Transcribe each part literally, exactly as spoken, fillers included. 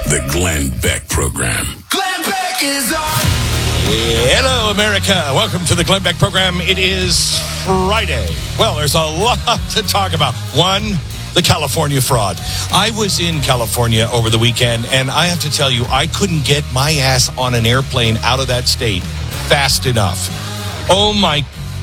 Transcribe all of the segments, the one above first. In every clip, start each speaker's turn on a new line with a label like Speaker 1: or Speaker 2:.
Speaker 1: The Glenn Beck Program.
Speaker 2: Glenn Beck is on.
Speaker 3: Hello, America. Welcome to the Glenn Beck Program. It is Friday. Well, there's a lot to talk about. One, the California fraud. I was in California over the weekend, and I have to tell you, I couldn't get my ass on an airplane out of that state fast enough. Oh, my...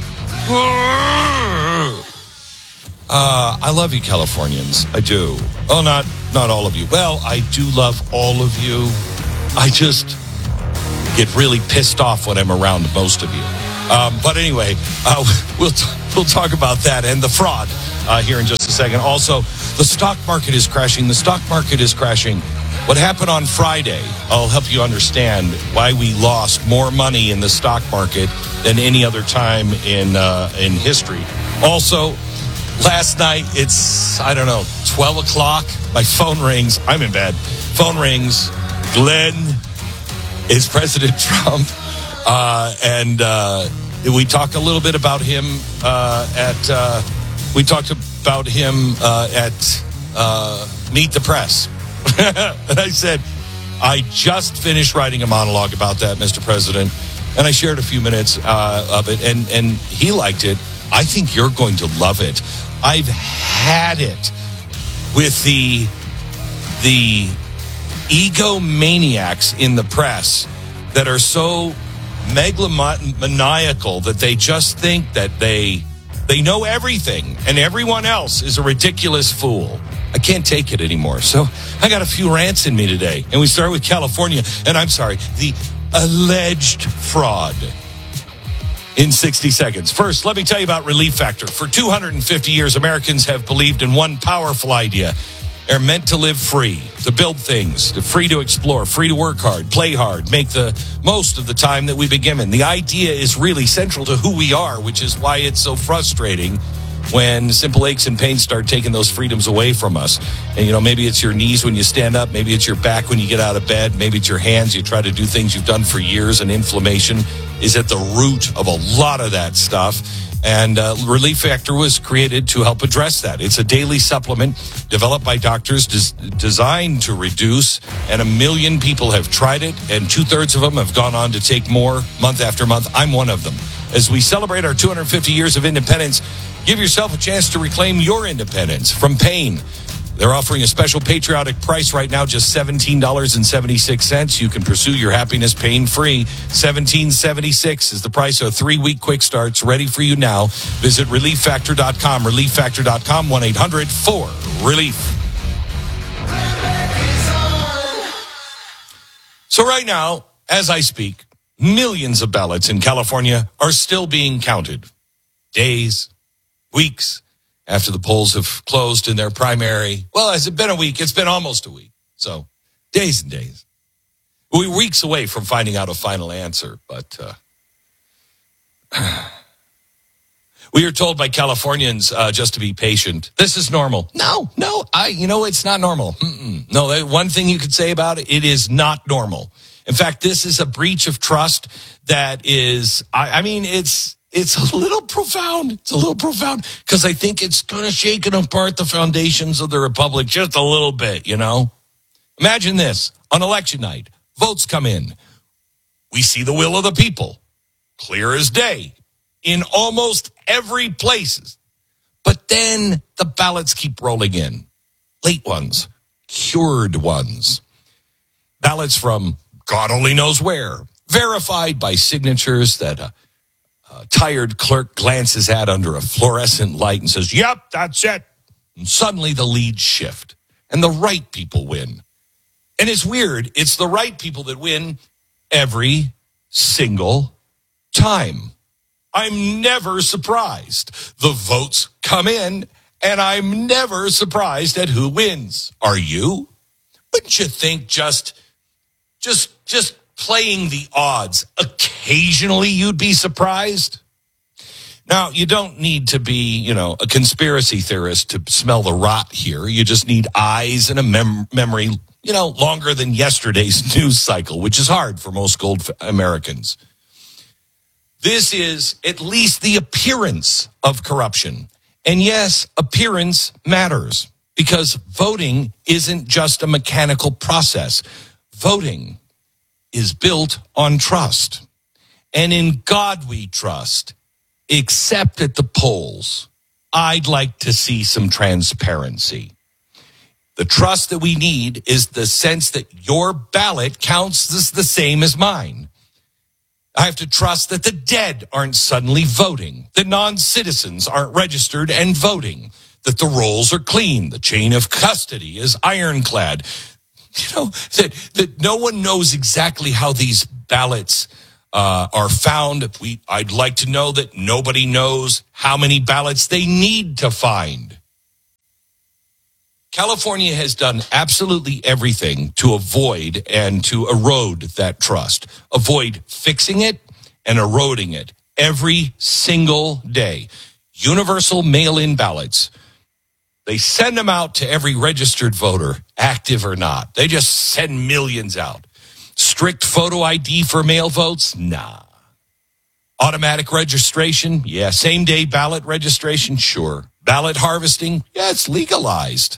Speaker 3: Uh, I love you, Californians. I do. Oh, not not all of you. Well, I do love all of you. I just get really pissed off when I'm around most of you. Um, but anyway, uh, we'll t- we'll talk about that and the fraud uh, here in just a second. Also, the stock market is crashing. The stock market is crashing. What happened on Friday, I'll help you understand why we lost more money in the stock market than any other time in uh, in history. Also, last night, it's, I don't know, twelve o'clock. My phone rings. I'm in bed. Phone rings. Glenn, is President Trump. Uh, and uh, we talk a little bit about him uh, at, uh, we talked about him uh, at uh, Meet the Press. And I said, I just finished writing a monologue about that, Mister President. And I shared a few minutes uh, of it, and, and he liked it. I think you're going to love it. I've had it with the the egomaniacs in the press that are so megalomaniacal that they just think that they they know everything and everyone else is a ridiculous fool. I can't take it anymore. So I got a few rants in me today. And we start with California. And I'm sorry, the alleged fraud. In sixty seconds. First, let me tell you about Relief Factor. For two hundred fifty years, Americans have believed in one powerful idea. They're meant to live free, to build things, to free to explore, free to work hard, play hard, make the most of the time that we've been given. The idea is really central to who we are, which is why it's so frustrating when simple aches and pains start taking those freedoms away from us. And, you know, maybe it's your knees when you stand up. Maybe it's your back when you get out of bed. Maybe it's your hands. You try to do things you've done for years, and inflammation is at the root of a lot of that stuff. And uh, Relief Factor was created to help address that. It's a daily supplement developed by doctors des- designed to reduce, and a million people have tried it, and two-thirds of them have gone on to take more month after month. I'm one of them. As we celebrate our two hundred fifty years of independence, give yourself a chance to reclaim your independence from pain. They're offering a special patriotic price right now, just seventeen dollars and seventy-six cents. You can pursue your happiness pain-free. seventeen dollars and seventy-six cents is the price of three-week quick starts ready for you now. Visit relief factor dot com, relief factor dot com, one eight hundred four relief. So right now, as I speak, millions of ballots in California are still being counted. Days, weeks after the polls have closed in their primary. Well, has it been a week? It's been almost a week. So days and days. We're weeks away from finding out a final answer, but uh, we are told by Californians uh, just to be patient. This is normal. No, no, I. You know, it's not normal. Mm-mm. No, that, one thing you could say about it, it is not normal. In fact, this is a breach of trust that is, I, I mean, it's, It's a little profound. It's a little profound because I think it's kind of shaking apart the foundations of the republic just a little bit, you know? Imagine this. On election night, votes come in. We see the will of the people, clear as day, in almost every place. But then the ballots keep rolling in. Late ones, cured ones. Ballots from God only knows where, verified by signatures that... Uh, A tired clerk glances at under a fluorescent light and says, yep, that's it. And suddenly the leads shift and the right people win. And it's weird. It's the right people that win every single time. I'm never surprised. The votes come in and I'm never surprised at who wins. Are you? Wouldn't you think just, just, just, playing the odds, occasionally you'd be surprised? Now, you don't need to be, you know, a conspiracy theorist to smell the rot here. You just need eyes and a mem- memory, you know, longer than yesterday's news cycle, which is hard for most gold Americans. This is at least the appearance of corruption. And yes, appearance matters. Because voting isn't just a mechanical process. Voting is built on trust. And in God we trust, except at the polls. I'd like to see some transparency. The trust that we need is the sense that your ballot counts as the same as mine. I have to trust that the dead aren't suddenly voting, that non-citizens aren't registered and voting, that the rolls are clean, the chain of custody is ironclad. You know, that, that no one knows exactly how these ballots uh, are found. We, I'd like to know that nobody knows how many ballots they need to find. California has done absolutely everything to avoid and to erode that trust. Avoid fixing it and eroding it every single day. Universal mail-in ballots. They send them out to every registered voter, active or not. They just send millions out. Strict photo I D for mail votes? Nah. Automatic registration? Yeah. Same day ballot registration? Sure. Ballot harvesting? Yeah, it's legalized.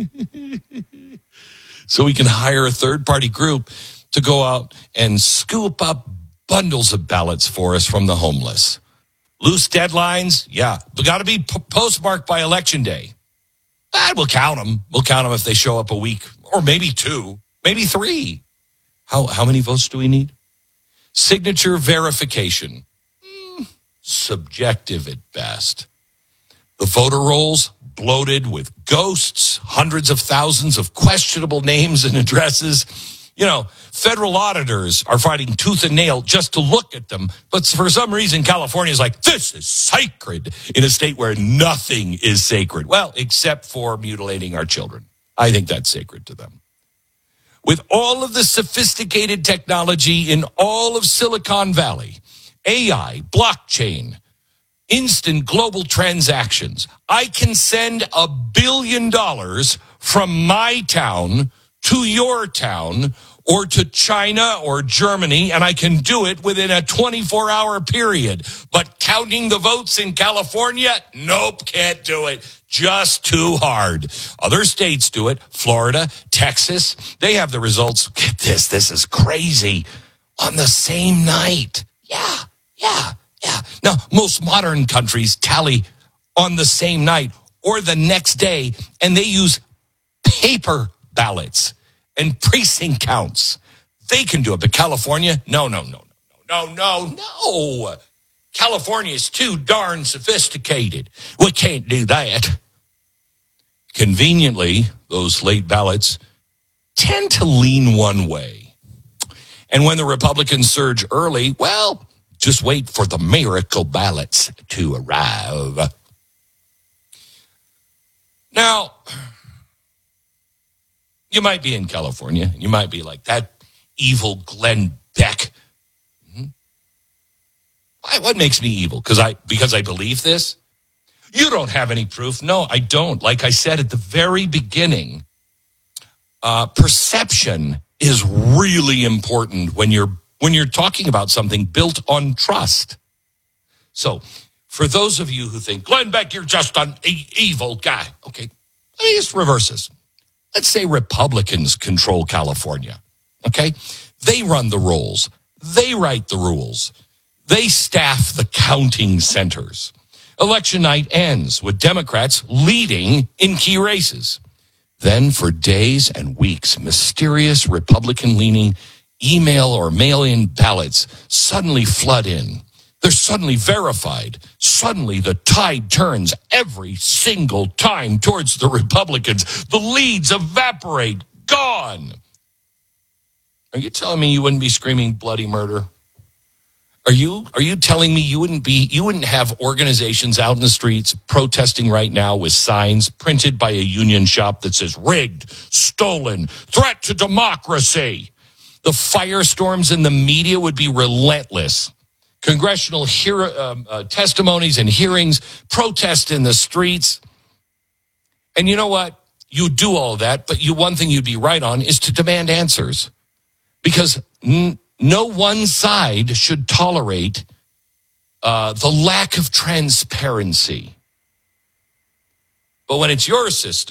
Speaker 3: So we can hire a third-party group to go out and scoop up bundles of ballots for us from the homeless. Loose deadlines? Yeah. They got to be p- postmarked by Election Day. Ah, we'll count them. We'll count them if they show up a week, or maybe two, maybe three. How, how many votes do we need? Signature verification. Mm, subjective at best. The voter rolls bloated with ghosts, hundreds of thousands of questionable names and addresses. You know, federal auditors are fighting tooth and nail just to look at them. But for some reason, California is like, this is sacred in a state where nothing is sacred. Well, except for mutilating our children. I think that's sacred to them. With all of the sophisticated technology in all of Silicon Valley, A I, blockchain, instant global transactions, I can send a billion dollars from my town to your town or to China or Germany, and I can do it within a twenty-four hour period. But counting the votes in California, nope, can't do it. Just too hard. Other states do it. Florida, Texas, they have the results. Get this, this is crazy. On the same night. Yeah, yeah. Yeah. Now, most modern countries tally on the same night or the next day, and they use paper ballots and precinct counts. They can do it, but California, no, no, no, no, no, no, no. California is too darn sophisticated. We can't do that. Conveniently, those late ballots tend to lean one way. And when the Republicans surge early, well, just wait for the miracle ballots to arrive. Now, you might be in California. You might be like, that evil Glenn Beck. Mm-hmm. Why, what makes me evil? Because I, because I believe this? You don't have any proof. No, I don't. Like I said at the very beginning, uh, perception is really important when you're when you're talking about something built on trust. So, for those of you who think, Glenn Beck, you're just an e- evil guy. Okay, let me just reverse this. Let's say Republicans control California. Okay? They run the rolls. They write the rules. They staff the counting centers. Election night ends with Democrats leading in key races. Then for days and weeks, mysterious Republican-leaning email or mail-in ballots suddenly flood in. They're suddenly verified. Suddenly the tide turns every single time towards the Republicans. The leads evaporate. Gone. Are you telling me you wouldn't be screaming bloody murder? Are you are you telling me you wouldn't be you wouldn't have organizations out in the streets protesting right now with signs printed by a union shop that says rigged, stolen, threat to democracy? The firestorms in the media would be relentless. Congressional hear, um, uh, testimonies and hearings, protests in the streets. And you know what? You do all of that, but you one thing you'd be right on is to demand answers. Because n- no one side should tolerate uh, the lack of transparency. But when it's your system,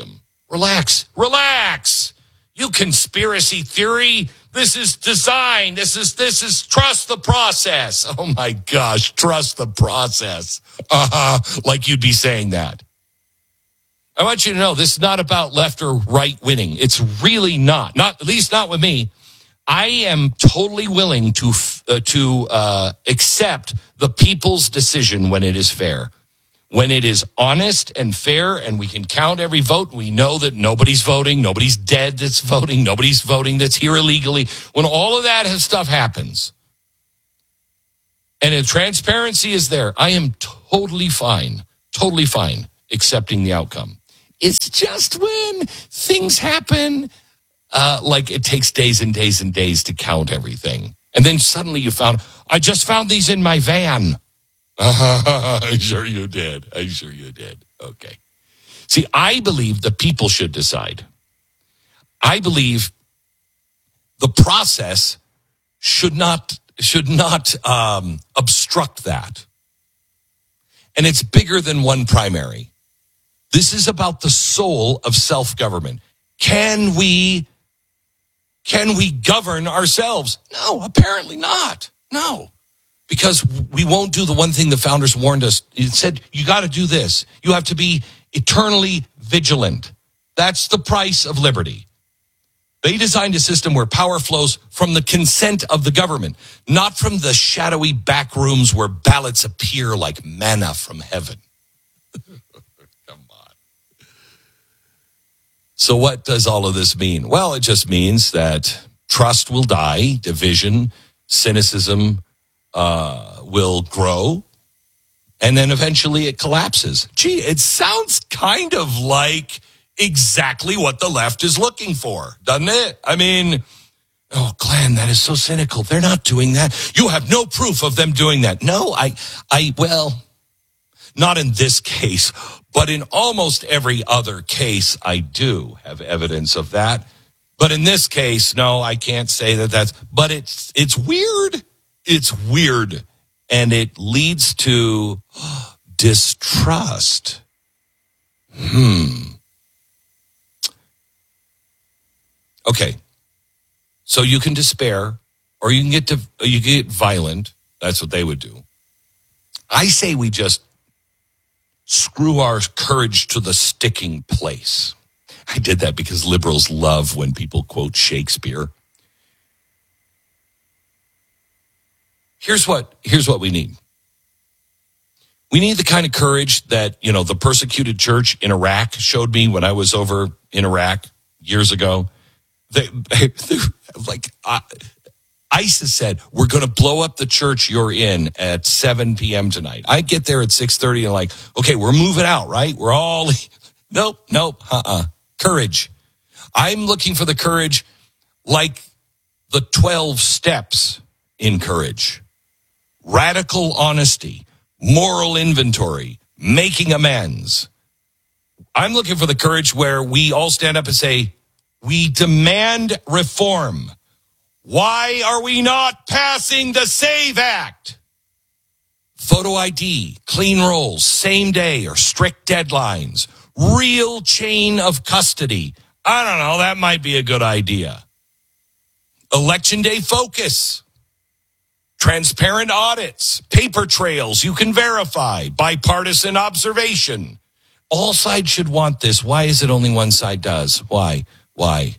Speaker 3: Relax. Relax. You conspiracy theory. This is design. This is, this is trust the process. Oh my gosh. Trust the process. Uh-huh. Like you'd be saying that. I want you to know this is not about left or right winning. It's really not. Not, at least not with me. I am totally willing to, uh, to, uh, accept the people's decision when it is fair. When it is honest and fair and we can count every vote, we know that nobody's voting, nobody's dead that's voting, nobody's voting that's here illegally. When all of that stuff happens and the transparency is there, I am totally fine, totally fine accepting the outcome. It's just when things happen, uh, like it takes days and days and days to count everything. And then suddenly you found, I just found these in my van. Uh, I'm sure you did. I'm sure you did. Okay. See, I believe the people should decide. I believe the process should not should not um, obstruct that. And it's bigger than one primary. This is about the soul of self-government. Can we can we govern ourselves? No, apparently not. No. Because we won't do the one thing the founders warned us. It said, you got to do this. You have to be eternally vigilant. That's the price of liberty. They designed a system where power flows from the consent of the government, not from the shadowy back rooms where ballots appear like manna from heaven. Come on. So what does all of this mean? Well, it just means that trust will die, division, cynicism, Uh, will grow, and then eventually it collapses. Gee, it sounds kind of like exactly what the left is looking for, doesn't it? I mean, oh, Glenn, that is so cynical. They're not doing that. You have no proof of them doing that. No, I, I, well, not in this case, but in almost every other case, I do have evidence of that. But in this case, no, I can't say that that's, but it's, it's weird. It's weird, and it leads to distrust. Hmm. Okay. So you can despair, or you can get to, you can get violent. That's what they would do. I say we just screw our courage to the sticking place. I did that because liberals love when people quote Shakespeare. Here's what, here's what we need. We need the kind of courage that, you know, the persecuted church in Iraq showed me when I was over in Iraq years ago. They, they like, uh, ISIS said, we're going to blow up the church you're in at seven p.m. tonight. I get there at six thirty and like, okay, we're moving out, right? We're all, nope, nope, uh-uh. Courage. I'm looking for the courage like the twelve steps in courage. Radical honesty, moral inventory, making amends. I'm looking for the courage where we all stand up and say, we demand reform. Why are we not passing the SAVE Act? Photo I D, clean rolls, same day or strict deadlines, real chain of custody. I don't know, that might be a good idea. Election day focus. Transparent audits, paper trails you can verify, bipartisan observation. All sides should want this. Why is it only one side does? Why? Why?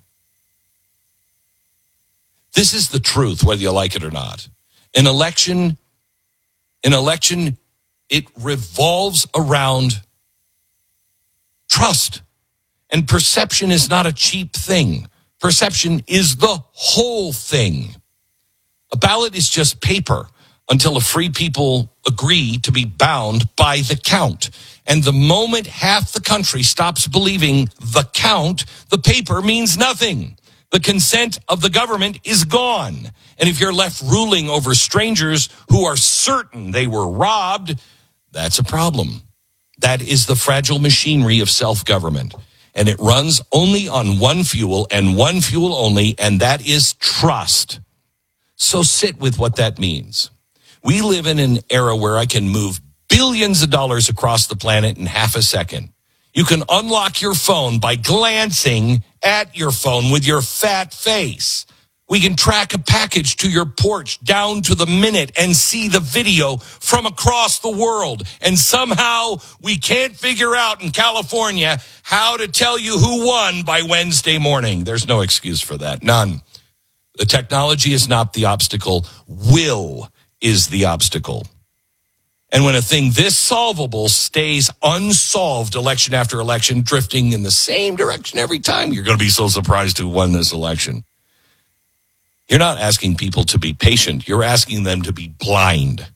Speaker 3: This is the truth, whether you like it or not. An election, an election, it revolves around trust. And perception is not a cheap thing. Perception is the whole thing. A ballot is just paper until a free people agree to be bound by the count. And the moment half the country stops believing the count, the paper means nothing. The consent of the government is gone. And if you're left ruling over strangers who are certain they were robbed, that's a problem. That is the fragile machinery of self-government. And it runs only on one fuel and one fuel only, and that is trust. So sit with what that means. We live in an era where I can move billions of dollars across the planet in half a second. You can unlock your phone by glancing at your phone with your fat face. We can track a package to your porch down to the minute and see the video from across the world. And somehow we can't figure out in California how to tell you who won by Wednesday morning. There's no excuse for that. None. The technology is not the obstacle. Will is the obstacle. And when a thing this solvable stays unsolved election after election, drifting in the same direction every time, you're going to be so surprised who won this election. You're not asking people to be patient. You're asking them to be blind.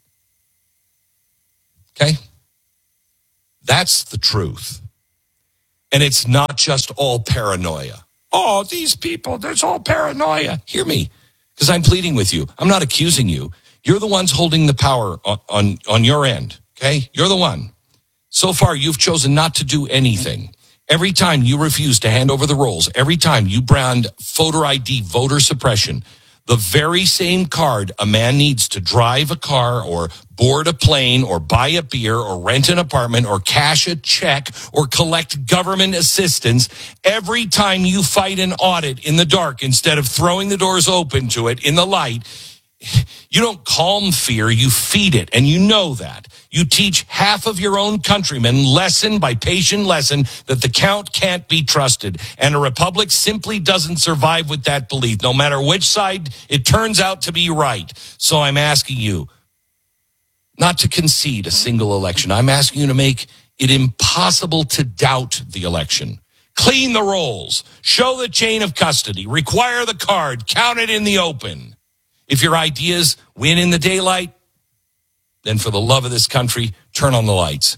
Speaker 3: Okay? That's the truth. And it's not just all paranoia. Oh, these people, there's all paranoia. Hear me, because I'm pleading with you. I'm not accusing you. You're the ones holding the power on, on, on your end, okay? You're the one. So far, you've chosen not to do anything. Every time you refuse to hand over the rolls, every time you brand voter I D, voter suppression, the very same card a man needs to drive a car or board a plane or buy a beer or rent an apartment or cash a check or collect government assistance, every time you fight an audit in the dark instead of throwing the doors open to it in the light, you don't calm fear, you feed it, and you know that. You teach half of your own countrymen lesson by patient lesson that the count can't be trusted, and a republic simply doesn't survive with that belief, no matter which side it turns out to be right. So I'm asking you not to concede a single election. I'm asking you to make it impossible to doubt the election. Clean the rolls, show the chain of custody, require the card, count it in the open. If your ideas win in the daylight, then for the love of this country, turn on the lights.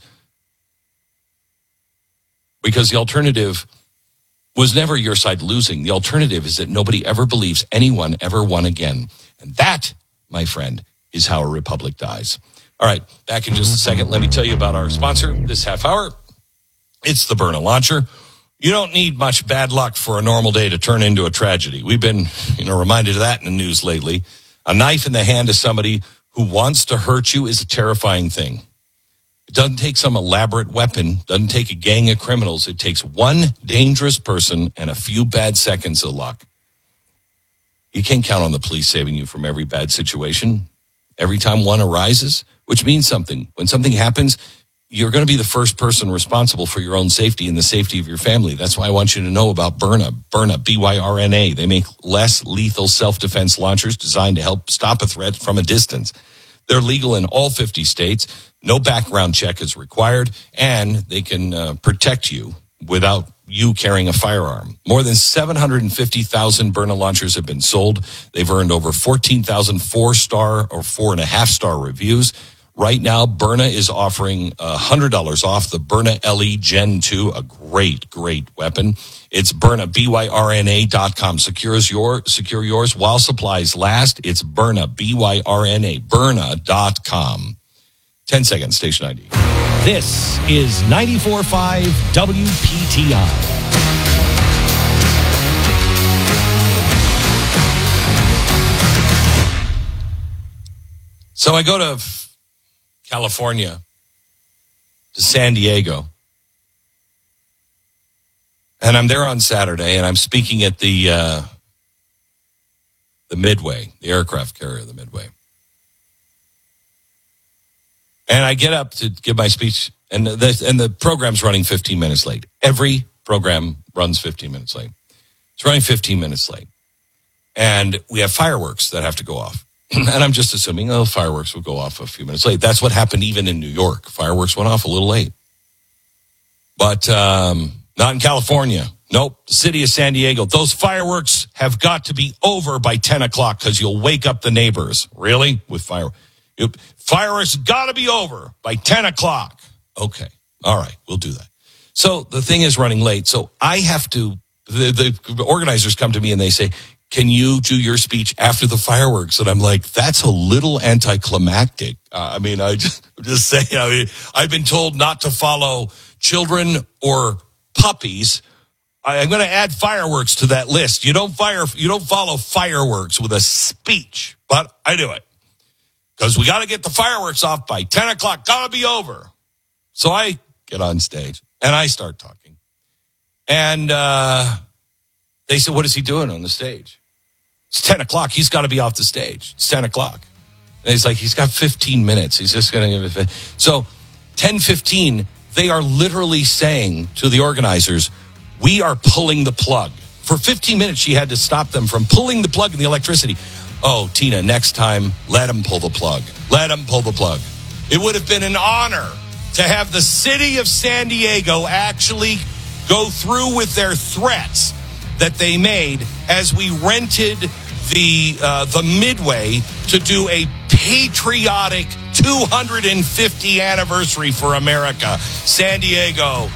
Speaker 3: Because the alternative was never your side losing. The alternative is that nobody ever believes anyone ever won again. And that, my friend, is how a republic dies. All right, back in just a second. Let me tell you about our sponsor this half hour. It's the Byrna Launcher. You don't need much bad luck for a normal day to turn into a tragedy. We've been, you know, reminded of that in the news lately. A knife in the hand of somebody who wants to hurt you is a terrifying thing. It doesn't take some elaborate weapon, doesn't take a gang of criminals. It takes one dangerous person and a few bad seconds of luck. You can't count on the police saving you from every bad situation. Every time one arises, which means something. When something happens, you're going to be the first person responsible for your own safety and the safety of your family. That's why I want you to know about Byrna. Byrna, B Y R N A. They make less lethal self-defense launchers designed to help stop a threat from a distance. They're legal in all fifty states. No background check is required, and they can uh, protect you without you carrying a firearm. More than seven hundred fifty thousand Byrna launchers have been sold. They've earned over fourteen thousand four-star or four-and-a-half-star reviews. Right now, Byrna is offering one hundred dollars off the Byrna L E Gen two, a great, great weapon. It's Byrna, B Y R N A dot com. Secures your, secure yours while supplies last. It's Byrna, B Y R N A, Byrna dot com. ten seconds, station I D.
Speaker 4: This is ninety-four point five W P T I.
Speaker 3: So I go to California, to San Diego. And I'm there on Saturday, and I'm speaking at the uh, the Midway, the aircraft carrier, the Midway. And I get up to give my speech, and the, and the program's running fifteen minutes late. Every program runs fifteen minutes late. It's running fifteen minutes late. And we have fireworks that have to go off. And I'm just assuming, oh, fireworks will go off a few minutes late. That's what happened even in New York. Fireworks went off a little late. But um, not in California. Nope. The city of San Diego. Those fireworks have got to be over by ten o'clock because you'll wake up the neighbors. Really? With fireworks. Fireworks got to be over by ten o'clock. Okay. All right. We'll do that. So the thing is running late. So I have to, the, the organizers come to me and they say, can you do your speech after the fireworks? And I'm like, that's a little anticlimactic. Uh, I mean, I just, I'm just saying, I mean, I've been told not to follow children or puppies. I, I'm going to add fireworks to that list. You don't fire, you don't follow fireworks with a speech, but I do it because we got to get the fireworks off by ten o'clock. Got to be over. So I get on stage And I start talking. And uh, they said, what is he doing on the stage? It's ten o'clock. He's got to be off the stage. It's ten o'clock. And he's like, he's got fifteen minutes. He's just going to give it. So ten fifteen, they are literally saying to the organizers, we are pulling the plug. For fifteen minutes, she had to stop them from pulling the plug in the electricity. Oh, Tina, next time, let them pull the plug. Let them pull the plug. It would have been an honor to have the city of San Diego actually go through with their threats that they made as we rented the uh, the Midway to do a patriotic two hundred fiftieth anniversary for America. San Diego,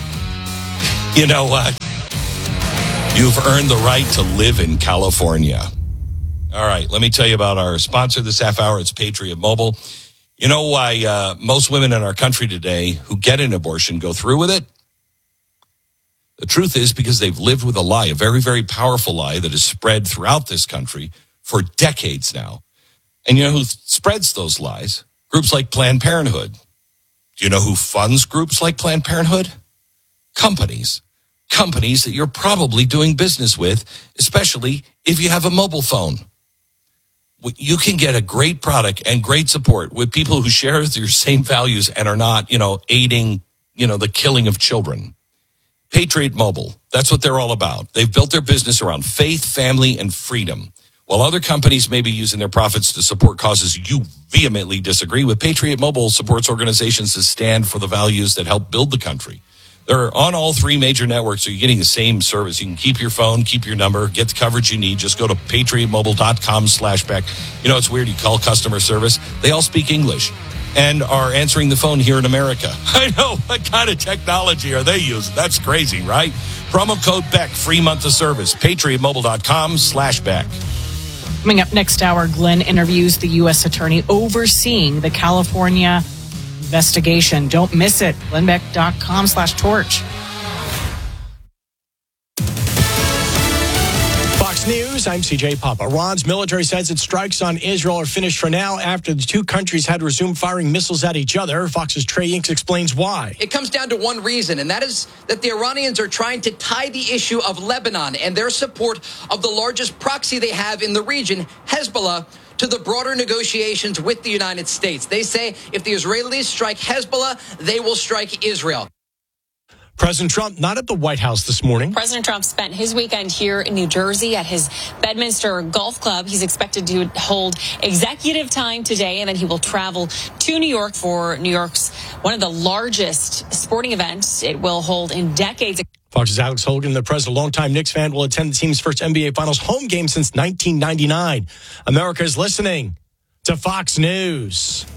Speaker 3: you know what? You've earned the right to live in California. All right, let me tell you about our sponsor this half hour. It's Patriot Mobile. You know why uh, most women in our country today who get an abortion go through with it? The truth is because they've lived with a lie, a very, very powerful lie that has spread throughout this country for decades now. And you know who spreads those lies? Groups like Planned Parenthood. Do you know who funds groups like Planned Parenthood? Companies. Companies that you're probably doing business with, especially if you have a mobile phone. You can get a great product and great support with people who share your same values and are not, you know, aiding, you know, the killing of children. Patriot Mobile, that's what they're all about. They've built their business around faith, family, and freedom. While other companies may be using their profits to support causes you vehemently disagree with, Patriot Mobile supports organizations that stand for the values that help build the country. They're on all three major networks, so you're getting the same service. You can keep your phone, keep your number, get the coverage you need. Just go to patriotmobile.com slash back. You know, it's weird. You call customer service. They all speak English and are answering the phone here in America. I know. What kind of technology are they using? That's crazy, right? Promo code Beck, free month of service. patriotmobile.com slash Beck.
Speaker 5: Coming up next hour, Glenn interviews the U S attorney overseeing the California investigation. Don't miss it. glenbeck.com slash torch.
Speaker 6: Fox News, I'm C J Papa. Iran's military says its strikes on Israel are finished for now after the two countries had resumed firing missiles at each other. Fox's Trey Inks explains why.
Speaker 7: It comes down to one reason, and that is that the Iranians are trying to tie the issue of Lebanon and their support of the largest proxy they have in the region, Hezbollah, to the broader negotiations with the United States. They say if the Israelis strike Hezbollah, they will strike Israel.
Speaker 6: President Trump not at the White House this morning.
Speaker 8: President Trump spent his weekend here in New Jersey at his Bedminster Golf Club. He's expected to hold executive time today, and then he will travel to New York for New York's one of the largest sporting events it will hold in decades.
Speaker 6: Fox's Alex Hogan, the president, longtime Knicks fan, will attend the team's first N B A Finals home game since nineteen ninety-nine. America is listening to Fox News.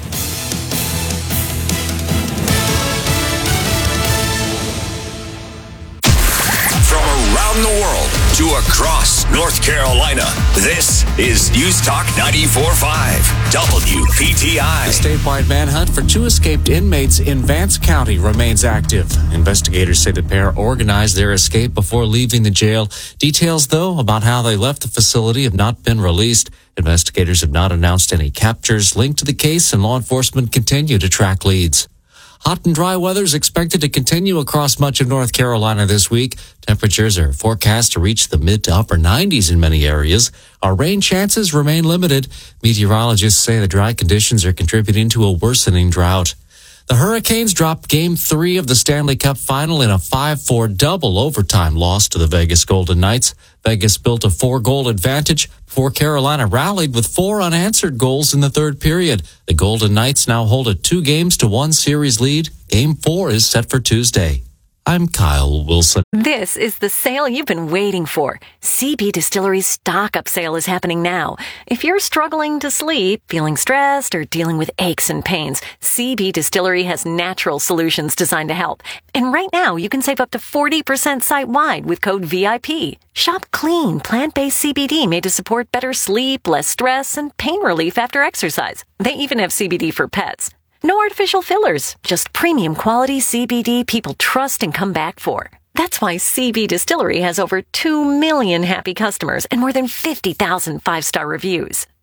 Speaker 9: From around the world to across North Carolina, this is News Talk ninety-four point five W P T I.
Speaker 10: The statewide manhunt for two escaped inmates in Vance County remains active. Investigators say the pair organized their escape before leaving the jail. Details, though, about how they left the facility have not been released. Investigators have not announced any captures linked to the case, and law enforcement continue to track leads. Hot and dry weather is expected to continue across much of North Carolina this week. Temperatures are forecast to reach the mid to upper nineties in many areas. Our rain chances remain limited. Meteorologists say the dry conditions are contributing to a worsening drought. The Hurricanes dropped Game three of the Stanley Cup Final in a five four double overtime loss to the Vegas Golden Knights. Vegas built a four-goal advantage before Carolina rallied with four unanswered goals in the third period. The Golden Knights now hold a two games to one series lead. Game four is set for Tuesday. I'm Kyle Wilson.
Speaker 11: This is the sale you've been waiting for. C B Distillery's stock-up sale is happening now. If you're struggling to sleep, feeling stressed, or dealing with aches and pains, C B Distillery has natural solutions designed to help. And right now, you can save up to forty percent site-wide with code V I P. Shop clean, plant-based C B D made to support better sleep, less stress, and pain relief after exercise. They even have C B D for pets. No artificial fillers, just premium quality C B D people trust and come back for. That's why C B Distillery has over two million happy customers and more than fifty thousand five-star reviews.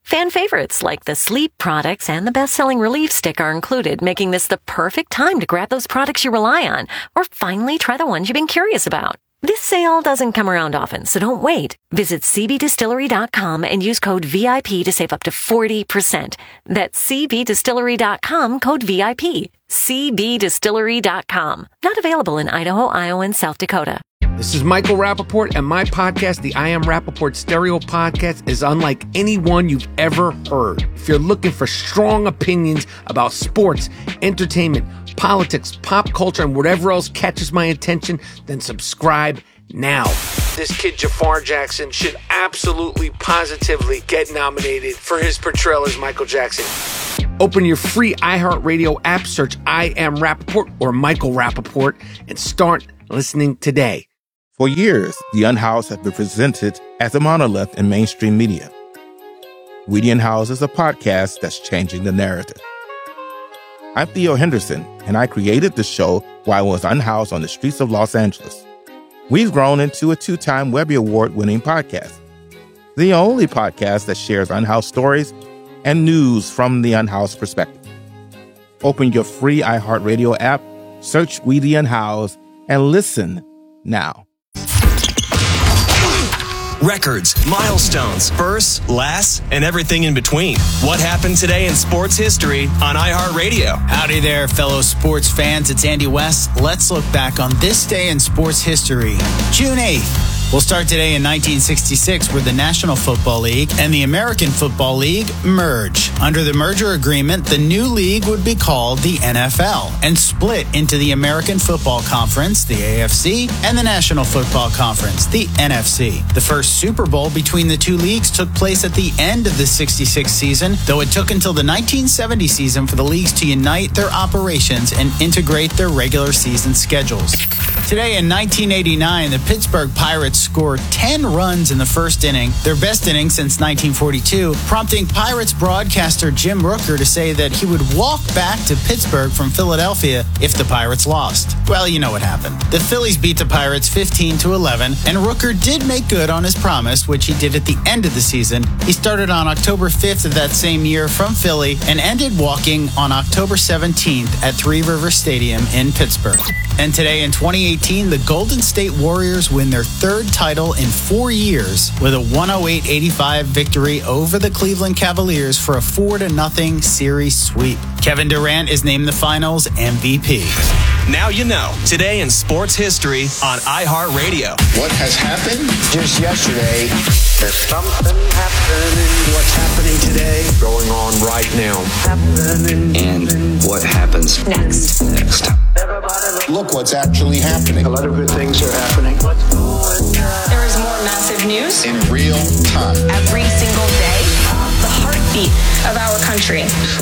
Speaker 11: Fan favorites like the sleep products and the best-selling Relief Stick are included, making this the perfect time to grab those products you rely on or finally try the ones you've been curious about. This sale doesn't come around often, so don't wait. Visit C B distillery dot com and use code V I P to save up to forty percent. That's C B distillery dot com, code V I P. C B distillery dot com. Not available in Idaho, Iowa, and South Dakota.
Speaker 12: This is Michael Rappaport, and my podcast, the I Am Rappaport Stereo Podcast, is unlike any one you've ever heard. If you're looking for strong opinions about sports, entertainment, politics, pop culture, and whatever else catches my attention, then subscribe now. This kid, Jafar Jackson, should absolutely, positively get nominated for his portrayal as Michael Jackson. Open your free iHeartRadio app, search I Am Rappaport or Michael Rappaport, and start listening today.
Speaker 13: For years, The Unhoused have been presented as a monolith in mainstream media. We The Unhoused is a podcast that's changing the narrative. I'm Theo Henderson, and I created the show while I was unhoused on the streets of Los Angeles. We've grown into a two-time Webby Award-winning podcast, the only podcast that shares unhoused stories and news from the unhoused perspective. Open your free iHeartRadio app, search We The Unhoused, and listen now.
Speaker 14: Records, milestones, firsts, lasts, and everything in between. What happened today in sports history on iHeartRadio?
Speaker 15: Howdy there, fellow sports fans. It's Andy West. Let's look back on this day in sports history. June eighth. We'll start today in nineteen sixty-six, where the National Football League and the American Football League merge. Under the merger agreement, the new league would be called the N F L and split into the American Football Conference, the A F C, and the National Football Conference, the N F C. The first Super Bowl between the two leagues took place at the end of the sixty-six season, though it took until the nineteen seventy season for the leagues to unite their operations and integrate their regular season schedules. Today in nineteen eighty-nine, the Pittsburgh Pirates scored ten runs in the first inning, their best inning since nineteen forty-two, prompting Pirates broadcaster Jim Rooker to say that he would walk back to Pittsburgh from Philadelphia if the Pirates lost. Well, you know what happened. The Phillies beat the Pirates fifteen to eleven, and Rooker did make good on his promise, which he did at the end of the season. He started on October fifth of that same year from Philly and ended walking on October seventeenth at Three River Stadium in Pittsburgh. And today in twenty eighteen, the Golden State Warriors win their third title in four years with a one oh eight eighty-five victory over the Cleveland Cavaliers for a four to nothing series sweep. Kevin Durant is named the Finals M V P.
Speaker 14: Now you know. Today in sports history on iHeartRadio.
Speaker 2: What has happened?
Speaker 16: Just yesterday, there's something happening. What's happening today? Going on right now. Happening.
Speaker 17: And what happens
Speaker 16: next?
Speaker 17: Next.
Speaker 2: Look what's actually happening.
Speaker 16: A lot of good things are happening.
Speaker 18: There is more massive news
Speaker 2: in real time.
Speaker 18: Every single day. The heartbeat of our country.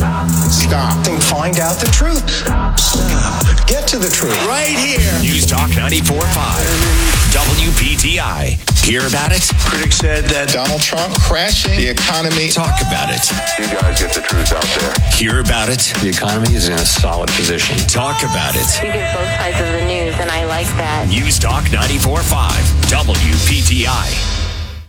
Speaker 2: Stop
Speaker 16: and find out the truth. Stop. Get to the truth.
Speaker 2: Right here.
Speaker 9: News Talk ninety-four point five. W P T I. Hear about it?
Speaker 2: Critics said that Donald Trump crashing the economy.
Speaker 9: Talk about it.
Speaker 16: You guys get the truth out there.
Speaker 9: Hear about it?
Speaker 17: The economy is in a solid position.
Speaker 9: Talk about it.
Speaker 19: We get both sides of the news, and I like that.
Speaker 9: News Talk ninety-four point five. W P T I.